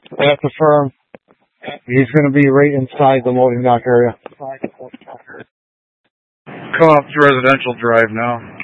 That's the firm. He's going to be right inside the loading dock area. Come up to Residential Drive now.